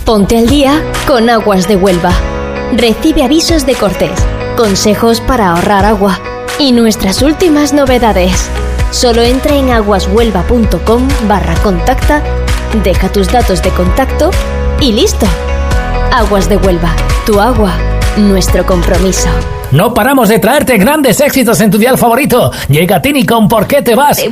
Ponte al día con Aguas de Huelva. Recibe avisos de cortes, consejos para ahorrar agua y nuestras últimas novedades. Solo entra en aguashuelva.com/contacta, deja tus datos de contacto y ¡listo! Aguas de Huelva, tu agua, nuestro compromiso. No paramos de traerte grandes éxitos en tu dial favorito. Llega Tini con ¿Por qué te vas?